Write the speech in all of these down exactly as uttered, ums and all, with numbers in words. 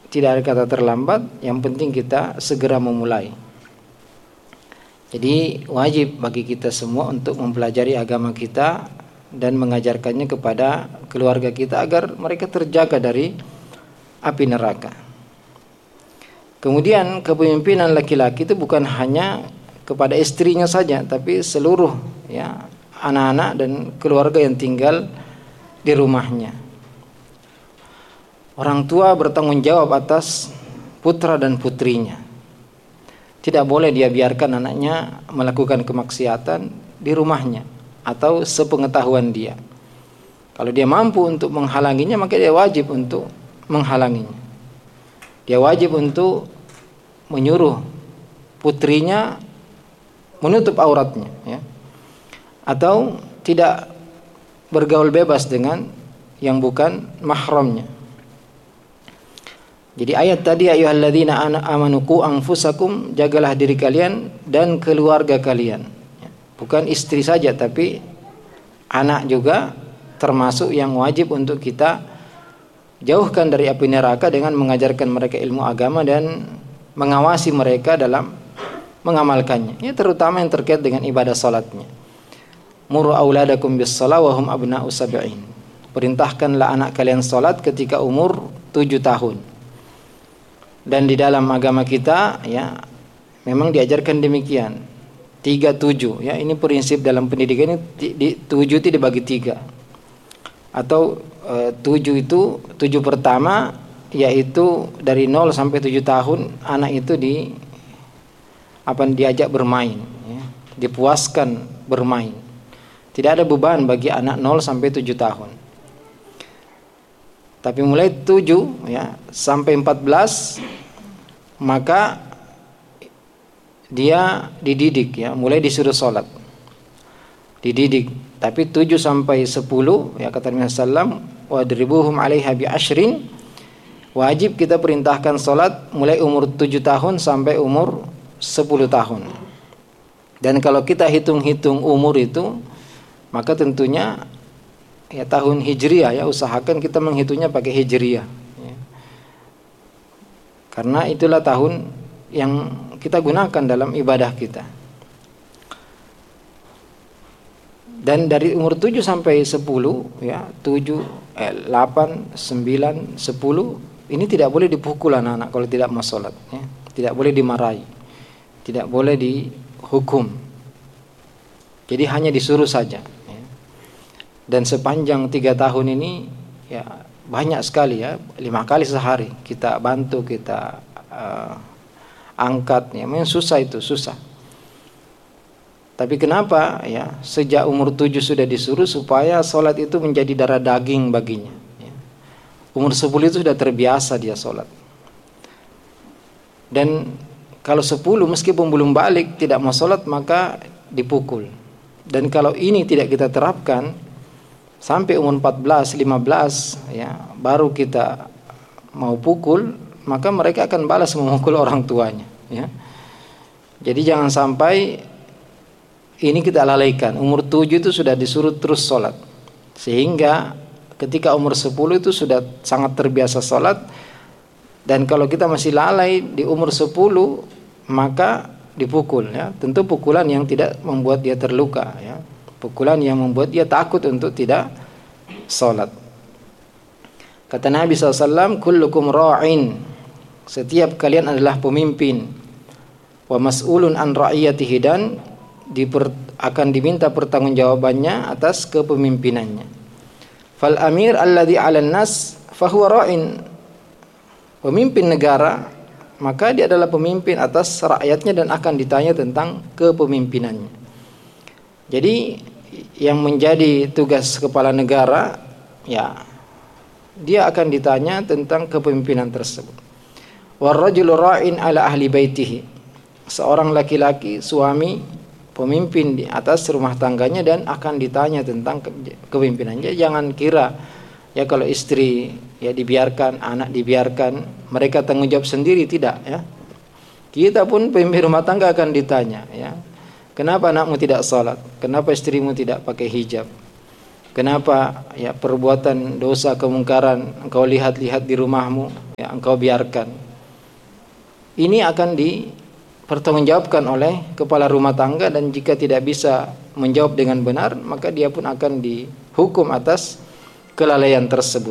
tidak ada kata terlambat, yang penting kita segera memulai. Jadi wajib bagi kita semua untuk mempelajari agama kita dan mengajarkannya kepada keluarga kita agar mereka terjaga dari api neraka. Kemudian kepemimpinan laki-laki itu bukan hanya kepada istrinya saja, tapi seluruh ya anak-anak dan keluarga yang tinggal di rumahnya. Orang tua bertanggung jawab atas putra dan putrinya. Tidak boleh dia biarkan anaknya melakukan kemaksiatan di rumahnya atau sepengetahuan dia. Kalau dia mampu untuk menghalanginya, maka dia wajib untuk menghalanginya. Dia wajib untuk menyuruh putrinya menutup auratnya, ya. Atau tidak bergaul bebas dengan yang bukan mahramnya. Jadi ayat tadi, ayyuhalladzina amanu qu anfusakum, jagalah diri kalian dan keluarga kalian. Bukan istri saja, tapi anak juga termasuk yang wajib untuk kita jauhkan dari api neraka dengan mengajarkan mereka ilmu agama dan mengawasi mereka dalam mengamalkannya. Ini terutama yang terkait dengan ibadah salatnya. Muru auladakum bis-shalah wa hum abna'u sab'in. Perintahkanlah anak kalian salat ketika umur tujuh tahun. Dan di dalam agama kita ya memang diajarkan demikian, tiga tujuh ya, ini prinsip dalam pendidikan ini. Di, di, tujuh itu dibagi tiga, atau e, tujuh itu tujuh pertama yaitu dari nol sampai tujuh tahun anak itu di apa diajak bermain ya, dipuaskan bermain, tidak ada beban bagi anak nol sampai tujuh tahun. Tapi mulai tujuh ya sampai empat belas maka dia dididik ya, mulai disuruh sholat, dididik. Tapi tujuh sampai sepuluh ya kata Nabi sallallahu alaihi wasallam, wadribuhum alaiha bi ashrin, wajib kita perintahkan sholat mulai umur tujuh tahun sampai umur sepuluh tahun. Dan kalau kita hitung-hitung umur itu, maka tentunya ya tahun hijriah ya, usahakan kita menghitungnya pakai hijriah ya. Karena itulah tahun yang kita gunakan dalam ibadah kita. Dan dari umur tujuh sampai sepuluh ya, tujuh, delapan, sembilan, sepuluh ini tidak boleh dipukul anak-anak kalau tidak mau sholat ya. Tidak boleh dimarahi, tidak boleh dihukum. Jadi hanya disuruh saja. Dan sepanjang tiga tahun ini ya banyak sekali ya, lima kali sehari kita bantu, kita uh, angkat ya. Memang susah itu, susah. Tapi kenapa ya sejak umur tujuh sudah disuruh supaya sholat itu menjadi darah daging baginya ya. Umur sepuluh itu sudah terbiasa dia sholat. Dan kalau sepuluh meskipun belum balik tidak mau sholat maka dipukul. Dan kalau ini tidak kita terapkan sampai umur empat belas, lima belas ya, baru kita mau pukul, maka mereka akan balas memukul orang tuanya ya. Jadi jangan sampai ini kita lalaikan. Umur tujuh itu sudah disuruh terus sholat, sehingga ketika umur sepuluh itu sudah sangat terbiasa sholat. Dan kalau kita masih lalai di umur sepuluh, maka dipukul ya. Tentu pukulan yang tidak membuat dia terluka ya, pukulan yang membuat dia takut untuk tidak sholat. Kata Nabi shallallahu alaihi wasallam, kullukum ra'in, setiap kalian adalah pemimpin, wa mas'ulun an ra'iyatihi, dan diper, akan diminta pertanggungjawabannya atas kepemimpinannya. Fal amir alladhi 'alan nas fahuwa ra'in, pemimpin negara maka dia adalah pemimpin atas rakyatnya dan akan ditanya tentang kepemimpinannya. Jadi yang menjadi tugas kepala negara ya dia akan ditanya tentang kepemimpinan tersebut. Warrajulu ra'in ala ahli baitihi, seorang laki-laki suami pemimpin di atas rumah tangganya dan akan ditanya tentang kepemimpinannya. Jangan kira ya kalau istri ya dibiarkan, anak dibiarkan, mereka tanggung jawab sendiri, tidak ya. Kita pun pemimpin rumah tangga akan ditanya ya. Kenapa anakmu tidak sholat? Kenapa istrimu tidak pakai hijab? Kenapa ya perbuatan dosa kemungkaran engkau lihat-lihat di rumahmu, ya engkau biarkan. Ini akan dipertanggungjawabkan oleh kepala rumah tangga, dan jika tidak bisa menjawab dengan benar, maka dia pun akan dihukum atas kelalaian tersebut.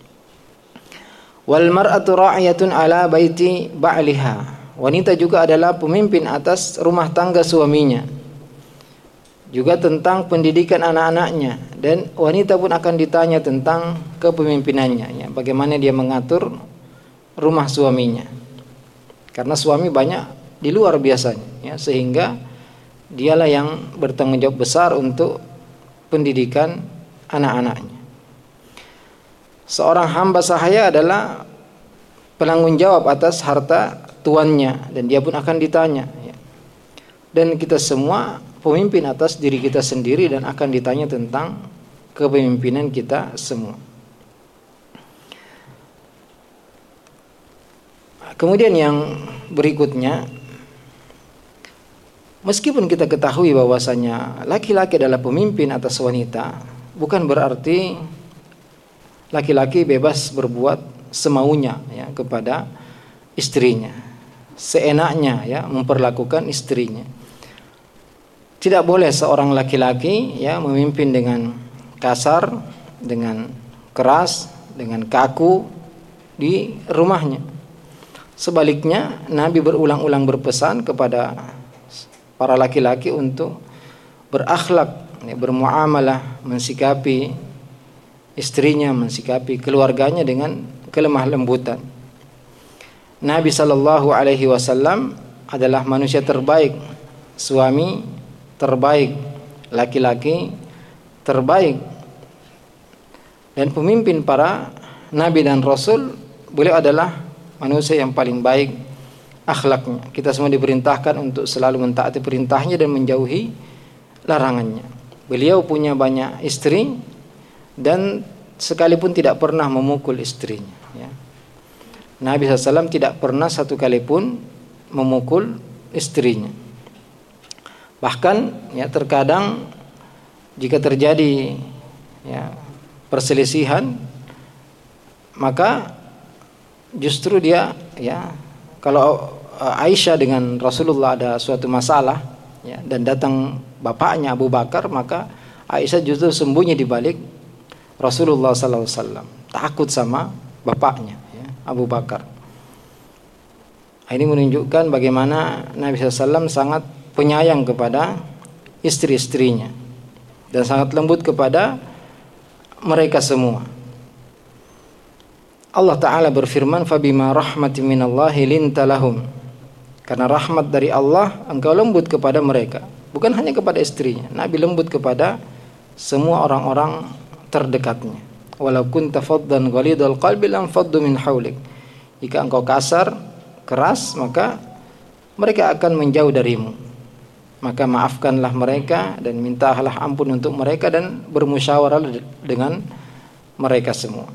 Wal mar'atu ra'iyatun ala baiti ba'liha. Wanita juga adalah pemimpin atas rumah tangga suaminya. Juga tentang pendidikan anak-anaknya, dan wanita pun akan ditanya tentang kepemimpinannya, ya, bagaimana dia mengatur rumah suaminya. Karena suami banyak di luar biasanya, ya, sehingga dialah yang bertanggung jawab besar untuk pendidikan anak-anaknya. Seorang hamba sahaya adalah penanggung jawab atas harta tuannya, dan dia pun akan ditanya, ya. Dan kita semua pemimpin atas diri kita sendiri, dan akan ditanya tentang kepemimpinan kita semua. Kemudian yang berikutnya, meskipun kita ketahui bahwasanya laki-laki adalah pemimpin atas wanita, bukan berarti laki-laki bebas berbuat semaunya, ya, kepada istrinya, seenaknya, ya, memperlakukan istrinya. Tidak boleh seorang laki-laki, ya, memimpin dengan kasar, dengan keras, dengan kaku di rumahnya. Sebaliknya, Nabi berulang-ulang berpesan kepada para laki-laki untuk berakhlak, ya, bermuamalah, mensikapi istrinya, mensikapi keluarganya dengan kelemah lembutan. Nabi sallallahu alaihi wasallam adalah manusia terbaik, suami terbaik, laki-laki terbaik, dan pemimpin para nabi dan rasul. Beliau adalah manusia yang paling baik akhlaknya. Kita semua diperintahkan untuk selalu mentaati perintahnya dan menjauhi larangannya. Beliau punya banyak istri, dan sekalipun tidak pernah memukul istrinya, ya. Nabi sallallahu alaihi wasallam tidak pernah satu kali pun memukul istrinya. Bahkan, ya, terkadang jika terjadi, ya, perselisihan, maka justru dia, ya, kalau Aisyah dengan Rasulullah ada suatu masalah, ya, dan datang bapaknya Abu Bakar, maka Aisyah justru sembunyi di balik Rasulullah sallallahu alaihi wasallam, takut sama bapaknya, ya, Abu Bakar. Ini menunjukkan bagaimana Nabi sallallahu alaihi wasallam sangat penyayang kepada istri-istrinya dan sangat lembut kepada mereka semua. Allah Ta'ala berfirman, "Fabima rahmatin minallahi linta lahum." Karena rahmat dari Allah, engkau lembut kepada mereka. Bukan hanya kepada istrinya, Nabi lembut kepada semua orang-orang terdekatnya. Walau kunta faddan ghalidhal qalbi lam faddu min haulik. Jika engkau kasar, keras, maka mereka akan menjauh darimu. Maka maafkanlah mereka dan mintalah ampun untuk mereka, dan bermusyawarah dengan mereka semua.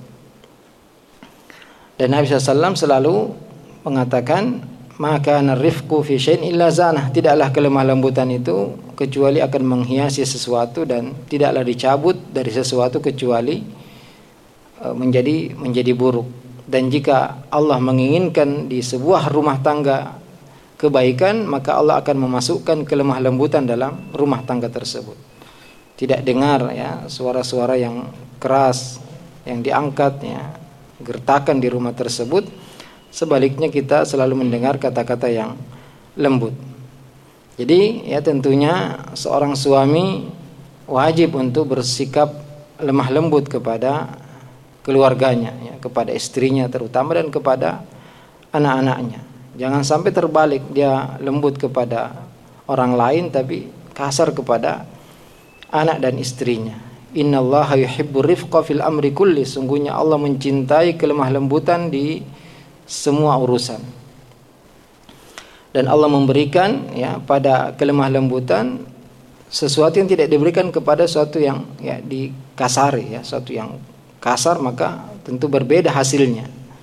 Dan Nabi sallallahu alaihi wasallam selalu mengatakan, maka narifku fi syai'in illa zanah. Tidaklah kelemah lembutan itu kecuali akan menghiasi sesuatu, dan tidaklah dicabut dari sesuatu kecuali menjadi menjadi buruk. Dan jika Allah menginginkan di sebuah rumah tangga kebaikan, maka Allah akan memasukkan kelemah lembutan dalam rumah tangga tersebut. Tidak dengar, ya, suara-suara yang keras yang diangkat, ya, gertakan di rumah tersebut. Sebaliknya kita selalu mendengar kata-kata yang lembut. Jadi, ya, tentunya seorang suami wajib untuk bersikap lemah lembut kepada keluarganya, ya, kepada istrinya terutama, dan kepada anak-anaknya. Jangan sampai terbalik, dia lembut kepada orang lain tapi kasar kepada anak dan istrinya. Innallaha yuhibbur rifqa fil amri kulli. Sungguhnya Allah mencintai kelemah lembutan di semua urusan. Dan Allah memberikan, ya, pada kelemah lembutan sesuatu yang tidak diberikan kepada sesuatu yang, ya, dikasari, ya, sesuatu yang kasar, maka tentu berbeda hasilnya.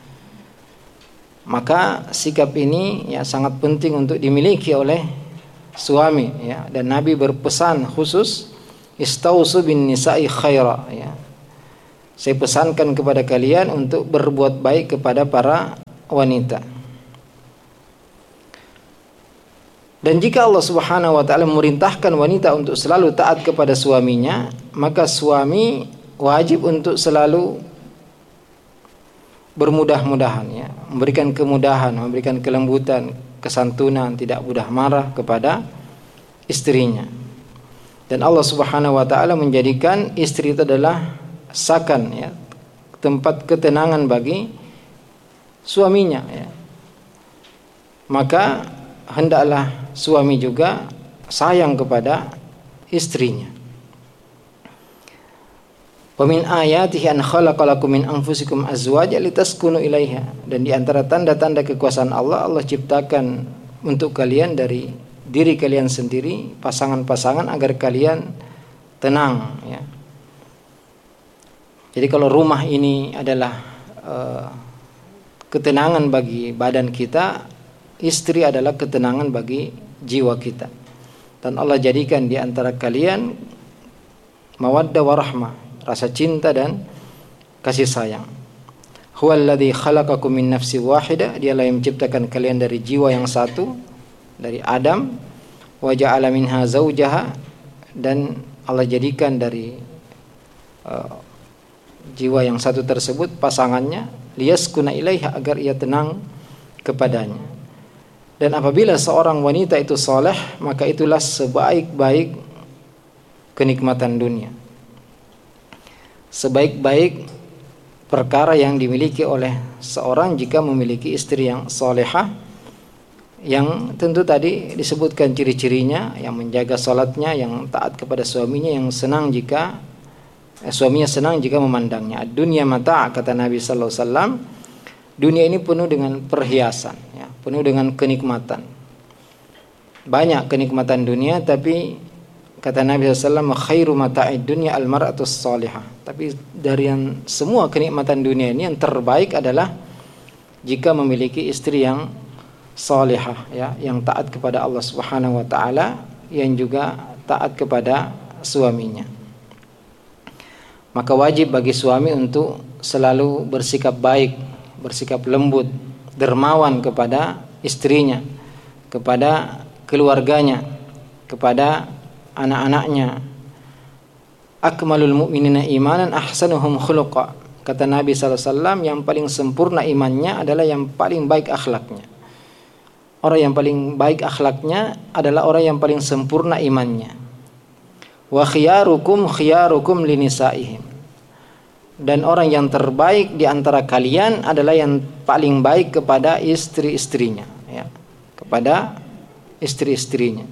Maka sikap ini, ya, sangat penting untuk dimiliki oleh suami, ya, dan Nabi berpesan khusus istausu bin nisa'i khaira, ya. Saya pesankan kepada kalian untuk berbuat baik kepada para wanita. Dan jika Allah Subhanahu wa taala memerintahkan wanita untuk selalu taat kepada suaminya, maka suami wajib untuk selalu bermudah-mudahan, ya, memberikan kemudahan, memberikan kelembutan, kesantunan, tidak mudah marah kepada istrinya. Dan Allah Subhanahu wa taala menjadikan istri itu adalah sakan, ya, tempat ketenangan bagi suaminya, ya. Maka hendaklah suami juga sayang kepada istrinya. Wa min ayatihi an khalaqalakum min anfusikum azwajan litaskunu ilaiha. Dan di antara tanda-tanda kekuasaan Allah, Allah ciptakan untuk kalian dari diri kalian sendiri pasangan-pasangan agar kalian tenang, ya. Jadi kalau rumah ini adalah uh, ketenangan bagi badan kita, istri adalah ketenangan bagi jiwa kita. Dan Allah jadikan di antara kalian mawaddah warahmah, rasa cinta dan kasih sayang. Huwallazi khalaqakum min nafsin wahidah, dialah yang menciptakan kalian dari jiwa yang satu, dari Adam, wa ja'ala minha zaujaha, dan Allah jadikan dari uh, jiwa yang satu tersebut pasangannya, liyaskuna ilaiha, agar ia tenang kepadanya. Dan apabila seorang wanita itu soleh, maka itulah sebaik-baik kenikmatan dunia, sebaik-baik perkara yang dimiliki oleh seorang jika memiliki istri yang solehah, yang tentu tadi disebutkan ciri-cirinya, yang menjaga salatnya, yang taat kepada suaminya, yang senang jika eh, suaminya senang jika memandangnya. Dunia mata, kata Nabi sallallahu alaihi wasallam, dunia ini penuh dengan perhiasan, ya, penuh dengan kenikmatan. Banyak kenikmatan dunia, tapi kata Nabi sallallahu alaihi wasallam, khairu mata'id dunya al-mar'atus salihah. Tapi dari yang semua kenikmatan dunia ini, yang terbaik adalah jika memiliki istri yang salihah, ya, yang taat kepada Allah Subhanahu wa taala, yang juga taat kepada suaminya. Maka wajib bagi suami untuk selalu bersikap baik, bersikap lembut, dermawan kepada istrinya, kepada keluarganya, kepada anak-anaknya. Akmalul mu'minina imanan ahsanuhum khuluqa. Kata Nabi sallallahu alaihi wasallam, yang paling sempurna imannya adalah yang paling baik akhlaknya. Orang yang paling baik akhlaknya adalah orang yang paling sempurna imannya. Wa khiyarukum khiyarukum linisaihim. Dan orang yang terbaik di antara kalian adalah yang paling baik kepada istri-istrinya, ya, kepada istri-istrinya.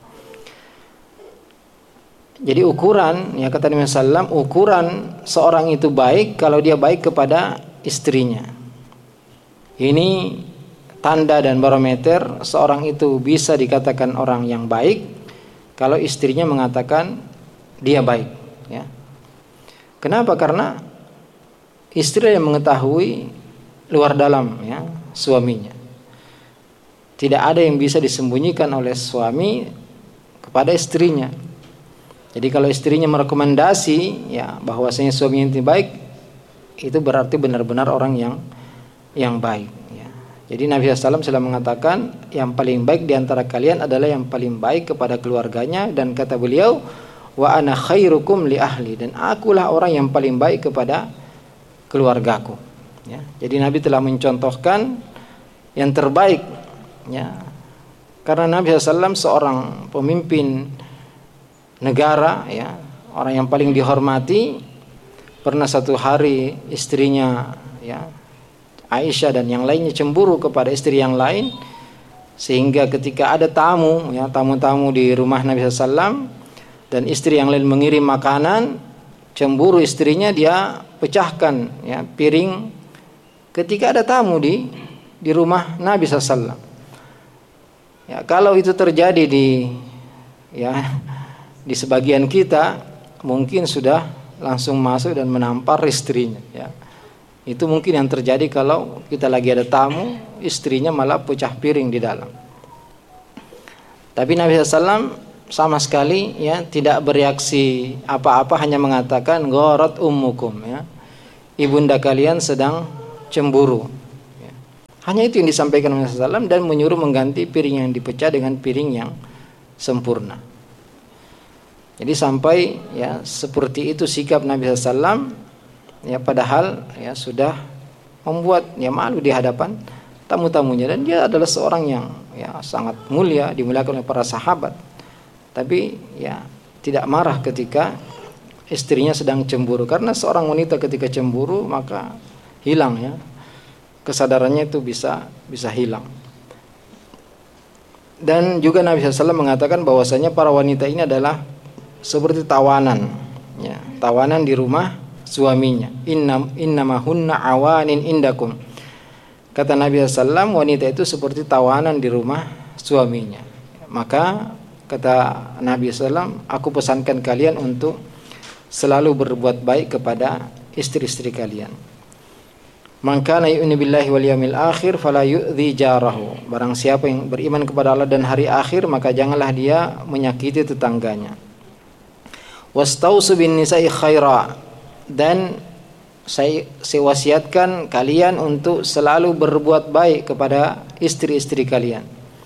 Jadi ukuran, ya, kata Nabi sallallahu alaihi wasallam, ukuran seorang itu baik kalau dia baik kepada istrinya. Ini tanda dan barometer seorang itu bisa dikatakan orang yang baik kalau istrinya mengatakan dia baik, ya. Kenapa? Karena istri yang mengetahui luar dalam, ya, suaminya. Tidak ada yang bisa disembunyikan oleh suami kepada istrinya. Jadi kalau istrinya merekomendasi, ya, bahwasanya suaminya itu baik, itu berarti benar-benar orang yang yang baik. Jadi Nabi sallallahu alaihi wasallam sudah mengatakan yang paling baik di antara kalian adalah yang paling baik kepada keluarganya, dan kata beliau, wa ana khairukum li ahli, dan akulah orang yang paling baik kepada keluargaku, ya. Jadi Nabi telah mencontohkan yang terbaik, ya. Karena Nabi sallallahu alaihi wasallam seorang pemimpin negara, ya, orang yang paling dihormati. Pernah satu hari istrinya, ya, Aisyah dan yang lainnya cemburu kepada istri yang lain, sehingga ketika ada tamu, ya, tamu-tamu di rumah Nabi sallallahu alaihi wasallam, dan istri yang lain mengirim makanan, cemburu istrinya, dia pecahkan, ya, piring ketika ada tamu di di rumah Nabi sallallahu alaihi wasallam. Ya, kalau itu terjadi di, ya, di sebagian kita, mungkin sudah langsung masuk dan menampar istrinya, ya. Itu mungkin yang terjadi kalau kita lagi ada tamu, istrinya malah pecah piring di dalam. Tapi Nabi sallallahu alaihi wasallam sama sekali ya tidak bereaksi apa-apa, hanya mengatakan gharat ummukum ya. Ibunda kalian sedang cemburu. Ya. Hanya itu yang disampaikan Nabi sallallahu alaihi wasallam dan menyuruh mengganti piring yang dipecah dengan piring yang sempurna. Jadi sampai ya seperti itu sikap Nabi sallallahu alaihi wasallam ya, padahal ya sudah membuat ya malu di hadapan tamu-tamunya, dan dia adalah seorang yang ya sangat mulia, dimuliakan oleh para sahabat. Tapi ya tidak marah ketika istrinya sedang cemburu, karena seorang wanita ketika cemburu maka hilang ya kesadarannya, itu bisa bisa hilang. Dan juga Nabi sallallahu alaihi wasallam mengatakan bahwasanya para wanita ini adalah seperti tawanan ya, tawanan di rumah suaminya. Inna innamahunna awanin indakum. Kata Nabi sallallahu alaihi wasallam, wanita itu seperti tawanan di rumah suaminya. Maka kata Nabi sallallahu alaihi wasallam, aku pesankan kalian untuk selalu berbuat baik kepada istri-istri kalian. Man kana yu'minu billahi wal yawmil akhir fala yu'dhi jarahu. Barang siapa yang beriman kepada Allah dan hari akhir, maka janganlah dia menyakiti tetangganya. Wastausu bin nisa'i khaira. Dan saya, saya wasiatkan kalian untuk selalu berbuat baik kepada istri-istri kalian.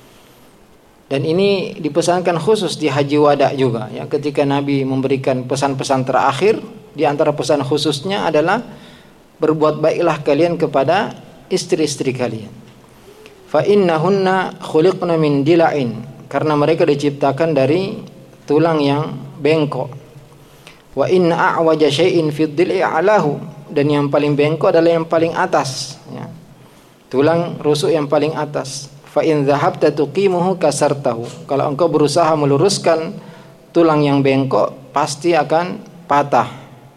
Dan ini dipesankan khusus di Haji Wada juga ya, ketika Nabi memberikan pesan-pesan terakhir, di antara pesan khususnya adalah berbuat baiklah kalian kepada istri-istri kalian. Fa innahunna khuliqna min dila'in, karena mereka diciptakan dari tulang yang bengkok. Wa inna a'waja syai'in fid dil'i 'alahu, dan yang paling bengkok adalah yang paling atas ya. Tulang rusuk yang paling atas. Fa in dhahabta tuqimuhu kasartahu. Kalau engkau berusaha meluruskan tulang yang bengkok, pasti akan patah.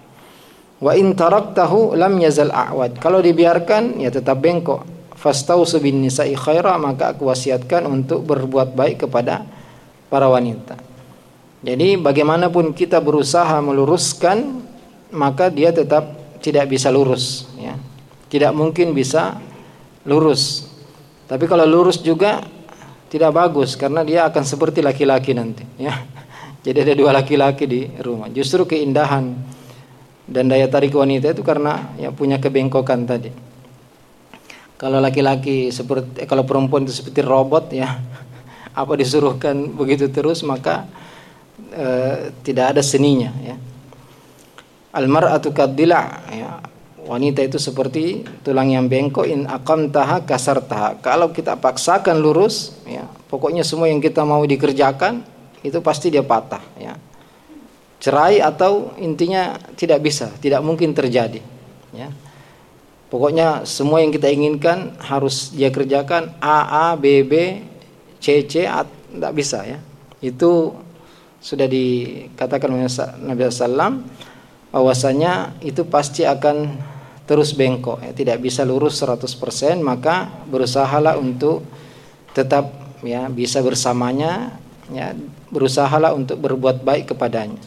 Wa in taraktahu lam yazal a'wad. Kalau dibiarkan ya tetap bengkok. Fastausu bin nisa'i khaira, maka aku wasiatkan untuk berbuat baik kepada para wanita. Jadi bagaimanapun kita berusaha meluruskan, maka dia tetap tidak bisa lurus ya. Tidak mungkin bisa lurus. Tapi kalau lurus juga tidak bagus, karena dia akan seperti laki-laki nanti ya. Jadi ada dua laki-laki di rumah. Justru keindahan dan daya tarik wanita itu karena ya punya kebengkokan tadi. Kalau laki-laki seperti eh, kalau perempuan itu seperti robot ya, apa disuruhkan begitu terus, maka eh, tidak ada seninya ya. Al-mar'atu kad-dila' ya. Wanita itu seperti tulang yang bengkok, in aqamtaha kasartaha. Kalau kita paksakan lurus ya, pokoknya semua yang kita mau dikerjakan itu pasti dia patah ya. Cerai atau intinya tidak bisa, tidak mungkin terjadi ya. Pokoknya semua yang kita inginkan harus dia kerjakan, A, A, B, B, C, C, A, tidak bisa ya. Itu sudah dikatakan oleh Nabi sallallahu alaihi wasallam bahwasanya itu pasti akan terus bengkok ya, tidak bisa lurus seratus persen. Maka berusahalah untuk tetap ya bisa bersamanya ya, berusahalah untuk berbuat baik kepadanya.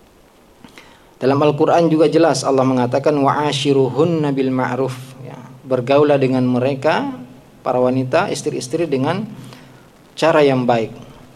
Dalam Al-Quran juga jelas Allah mengatakan wa'ashiruhunna bil ma'ruf ya, bergaulah dengan mereka para wanita, istri-istri dengan cara yang baik.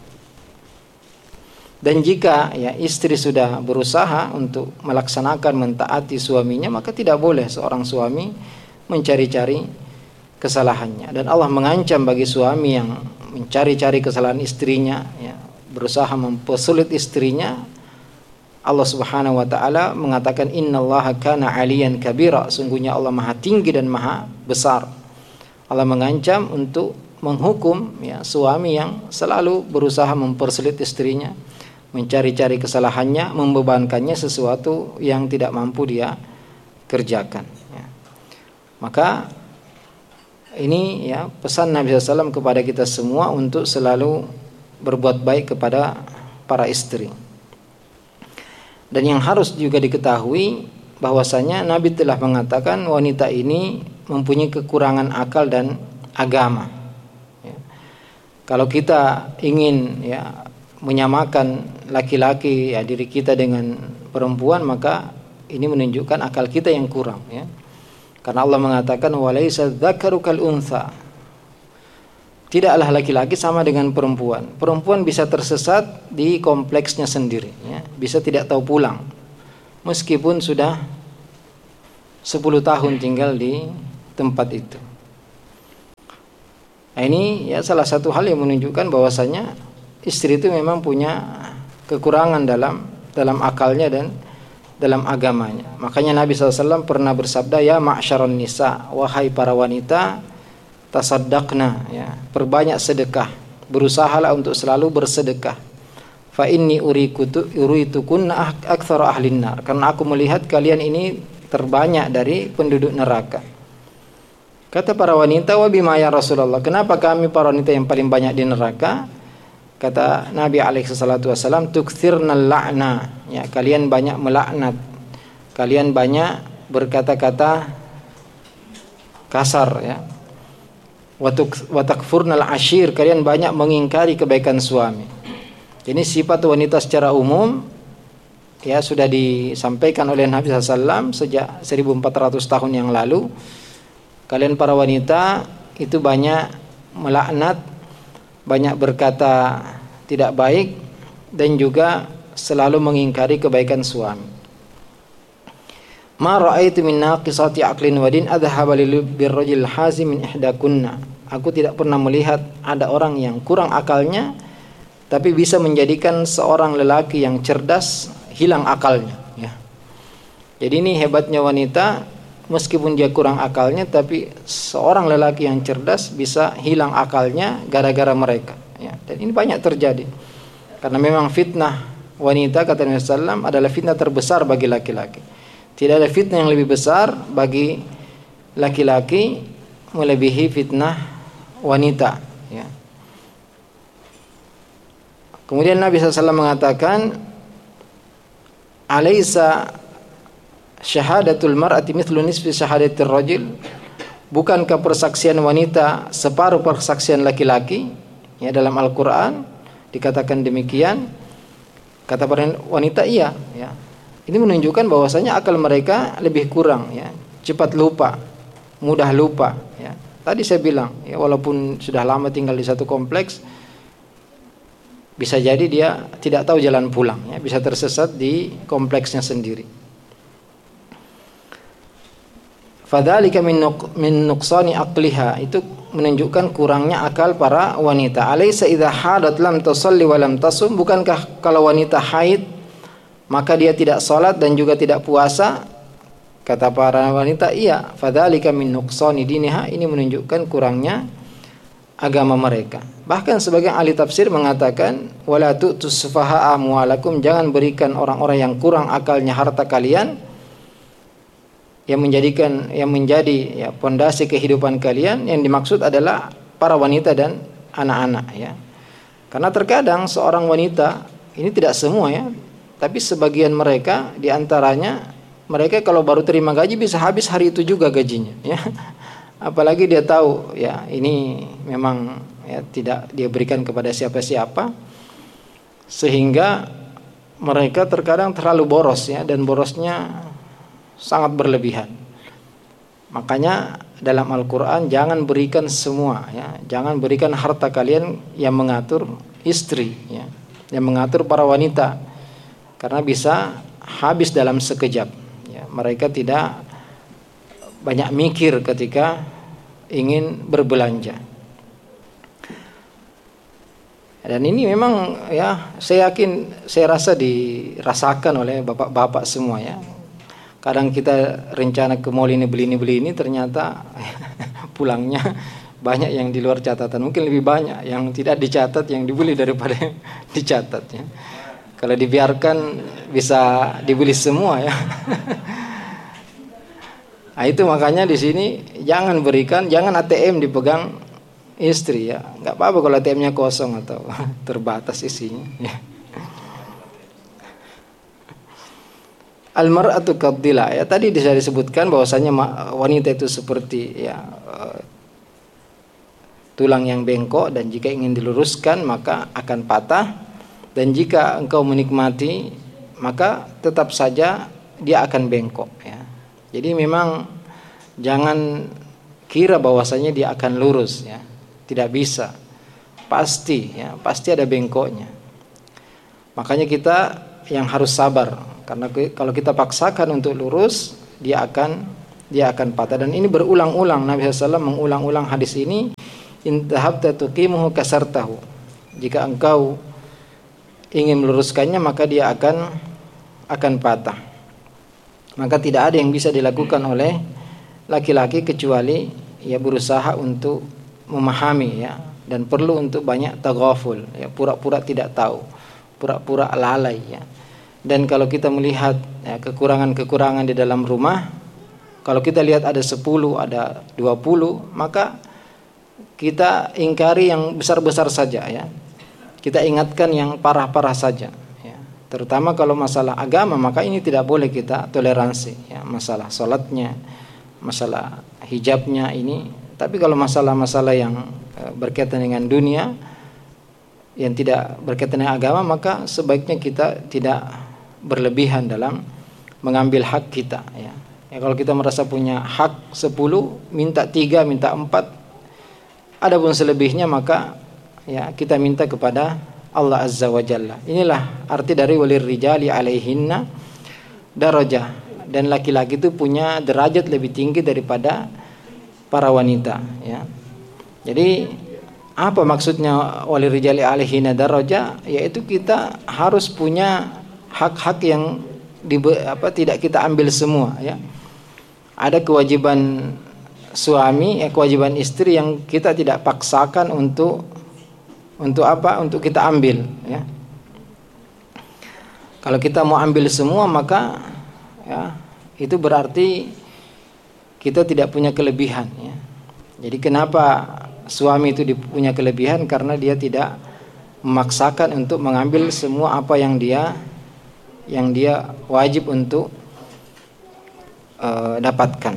Dan jika ya istri sudah berusaha untuk melaksanakan mentaati suaminya, maka tidak boleh seorang suami mencari-cari kesalahannya. Dan Allah mengancam bagi suami yang mencari-cari kesalahan istrinya ya, berusaha mempersulit istrinya. Allah Subhanahu wa taala mengatakan innallaha kana 'aliyan kabira, sungguhnya Allah Maha tinggi dan Maha besar. Allah mengancam untuk menghukum ya suami yang selalu berusaha mempersulit istrinya, mencari-cari kesalahannya, membebankannya sesuatu yang tidak mampu dia kerjakan ya. Maka ini ya pesan Nabi sallallahu alaihi wasallam kepada kita semua untuk selalu berbuat baik kepada para istri. Dan yang harus juga diketahui bahwasanya Nabi telah mengatakan wanita ini mempunyai kekurangan akal dan agama ya. Kalau kita ingin ya menyamakan laki-laki ya diri kita dengan perempuan, maka ini menunjukkan akal kita yang kurang ya. Karena Allah mengatakan walaisa dzakaru kal untha. tidaklah laki-laki sama dengan perempuan. Perempuan bisa tersesat di kompleksnya sendiri, ya. Bisa tidak tahu pulang, meskipun sudah sepuluh tahun tinggal di tempat itu. Nah, ini ya salah satu hal yang menunjukkan bahwasanya istri itu memang punya kekurangan dalam dalam akalnya dan dalam agamanya. Makanya Nabi shallallahu alaihi wasallam pernah bersabda, ya ma'syaron nisa, wahai para wanita, tasaddaqna, ya, perbanyak sedekah, berusahalah untuk selalu bersedekah. Fa inni urikutu uritukunna aktsara ahlin nar, karena aku melihat kalian ini terbanyak dari penduduk neraka. Kata para wanita, wa bima ya Rasulullah, kenapa kami para wanita yang paling banyak di neraka? Kata Nabi alaihi salatu wasallam, tukthirnal la'na, ya, kalian banyak melaknat, kalian banyak berkata-kata kasar, ya. Wa takfurnal ashir, kalian banyak mengingkari kebaikan suami. Ini sifat wanita secara umum, ya, sudah disampaikan oleh Nabi shallallahu alaihi wasallam sejak seribu empat ratus tahun yang lalu. Kalian para wanita itu banyak melaknat, banyak berkata tidak baik, dan juga selalu mengingkari kebaikan suami. Ma ra'aitu min naqisati aqlin wa din adhhaba birrajul hazim min ihdakunna. Aku tidak pernah melihat ada orang yang kurang akalnya tapi bisa menjadikan seorang lelaki yang cerdas hilang akalnya, ya. Jadi ini hebatnya wanita, meskipun dia kurang akalnya, tapi seorang lelaki yang cerdas bisa hilang akalnya gara-gara mereka, ya. Dan ini banyak terjadi, karena memang fitnah wanita, kata Nabi sallallahu alaihi wasallam, adalah fitnah terbesar bagi laki-laki. Tidak ada fitnah yang lebih besar bagi laki-laki melebihi fitnah wanita, ya. Kemudian Nabi sallallahu alaihi wasallam mengatakan, alaysa syahadatul mar'ati mithlu nisfi syahadatir rajul, bukankah persaksian wanita separuh persaksian laki-laki, ya, dalam Al-Qur'an dikatakan demikian. Kata para wanita, iya, ya. Ini menunjukkan bahwasanya akal mereka lebih kurang, ya, cepat lupa, mudah lupa, ya. Tadi saya bilang, ya, walaupun sudah lama tinggal di satu kompleks, bisa jadi dia tidak tahu jalan pulang, ya, bisa tersesat di kompleksnya sendiri. Fadzalika min min nuqsani aqliha, itu menunjukkan kurangnya akal para wanita. Alaysa idza hadat lam tusalli wa lam tasum, bukankah kalau wanita haid maka dia tidak salat dan juga tidak puasa? Kata para wanita, iya. Fadzalika min nuqsani diniha, ini menunjukkan kurangnya agama mereka. Bahkan sebagian ahli tafsir mengatakan, wala tu'tus sufaha'a amwalakum, jangan berikan orang-orang yang kurang akalnya harta kalian, yang menjadikan yang menjadi, ya, pondasi kehidupan kalian. Yang dimaksud adalah para wanita dan anak-anak, ya. Karena terkadang seorang wanita, ini tidak semua, ya, tapi sebagian mereka diantaranya, mereka kalau baru terima gaji bisa habis hari itu juga gajinya, ya. Apalagi dia tahu, ya, ini memang, ya, tidak dia berikan kepada siapa-siapa, sehingga mereka terkadang terlalu boros, ya, dan borosnya sangat berlebihan. Makanya dalam Al-Quran jangan berikan semua, ya, jangan berikan harta kalian yang mengatur istri, ya, yang mengatur para wanita, karena bisa habis dalam sekejap, ya. Mereka tidak banyak mikir ketika ingin berbelanja. Dan ini memang, ya, saya yakin, saya rasa dirasakan oleh bapak-bapak semua, ya. Kadang kita rencana ke mall ini beli ini beli ini, ternyata pulangnya banyak yang di luar catatan. Mungkin lebih banyak yang tidak dicatat yang dibeli daripada dicatat, ya. Kalau dibiarkan bisa dibeli semua, ya. Nah, itu makanya di sini jangan berikan, jangan A T M dipegang istri, ya. Nggak apa-apa kalau A T M-nya kosong atau terbatas isinya, ya. Al-mar'atu kaddilah, ya, tadi bisa disebutkan bahwasanya wanita itu seperti, ya, tulang yang bengkok, dan jika ingin diluruskan maka akan patah, dan jika engkau menikmati maka tetap saja dia akan bengkok, ya. Jadi memang jangan kira bahwasanya dia akan lurus, ya. Tidak bisa. pasti ya, pasti ada bengkoknya. Makanya kita yang harus sabar, karena kalau kita paksakan untuk lurus, dia akan dia akan patah. Dan ini berulang-ulang, Nabi shallallahu alaihi wasallam mengulang-ulang hadis ini, in tahabta tuqimuhu kasartahu. Jika engkau ingin meluruskannya, maka dia akan akan patah. Maka tidak ada yang bisa dilakukan oleh laki-laki kecuali ya berusaha untuk memahami ya, dan perlu untuk banyak taghaful ya, pura-pura tidak tahu, pura-pura lalai ya. Dan kalau kita melihat ya, kekurangan-kekurangan di dalam rumah, kalau kita lihat ada sepuluh, ada dua puluh, maka kita ingkari yang besar-besar saja ya. Kita ingatkan yang parah-parah saja ya. Terutama kalau masalah agama, maka ini tidak boleh kita toleransi ya, masalah salatnya, masalah hijabnya ini. Tapi kalau masalah-masalah yang berkaitan dengan dunia, yang tidak berkaitan dengan agama, maka sebaiknya kita tidak berlebihan dalam mengambil hak kita ya. Ya, kalau kita merasa punya hak sepuluh, minta tiga, minta empat, adapun selebihnya maka ya kita minta kepada Allah Azza wa Jalla. Inilah arti dari walir rijali alaihinna darajah, dan laki-laki itu punya derajat lebih tinggi daripada para wanita ya. Jadi apa maksudnya walir rijali alaihinna darajah? Yaitu kita harus punya hak-hak yang di, apa, tidak kita ambil semua ya. Ada kewajiban suami, ya, kewajiban istri yang kita tidak paksakan untuk untuk apa? Untuk kita ambil ya. Kalau kita mau ambil semua, maka ya, itu berarti kita tidak punya kelebihan ya. Jadi kenapa suami itu punya kelebihan? Karena dia tidak memaksakan untuk mengambil semua apa yang dia yang dia wajib untuk uh, dapatkan.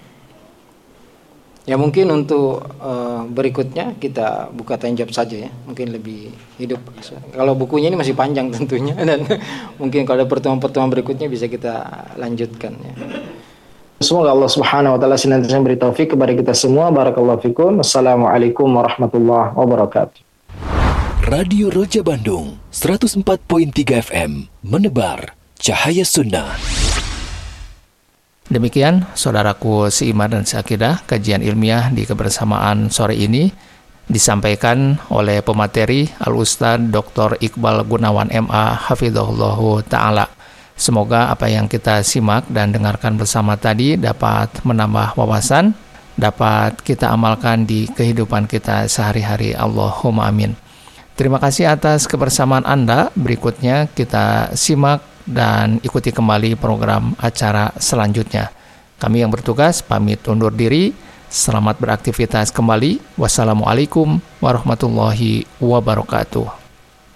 Ya mungkin untuk uh, berikutnya kita buka tanya jawab saja ya, mungkin lebih hidup. Kalau bukunya ini masih panjang tentunya, dan mungkin kalau ada pertemuan-pertemuan berikutnya bisa kita lanjutkan ya. Semoga Allah Subhanahu wa taala senantiasa beri taufik kepada kita semua. Barakallahu fikum. Assalamualaikum warahmatullahi wabarakatuh. Radio Roja Bandung seratus empat koma tiga F M menebar cahaya sunnah. Demikian saudaraku seiman dan seakidah, kajian ilmiah di kebersamaan sore ini disampaikan oleh pemateri Al-Ustadz Doktor Iqbal Gunawan M A Hafizahullahu Ta'ala. Semoga apa yang kita simak dan dengarkan bersama tadi dapat menambah wawasan, dapat kita amalkan di kehidupan kita sehari-hari. Allahumma amin. Terima kasih atas kebersamaan Anda. Berikutnya kita simak dan ikuti kembali program acara selanjutnya. Kami yang bertugas pamit undur diri. Selamat beraktivitas kembali. Wassalamualaikum warahmatullahi wabarakatuh.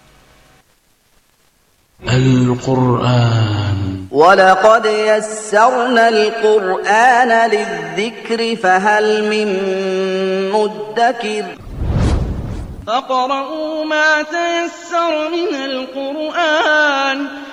Al-Quran. وَلَقَدْ يَسَّرْنَا الْقُرْآنَ لِلذِّكْرِ فَهَلْ مِن مُّدَّكِرٍ فَاقْرَؤُوا مَا تَيَسَّرَ مِنَ الْقُرْآنِ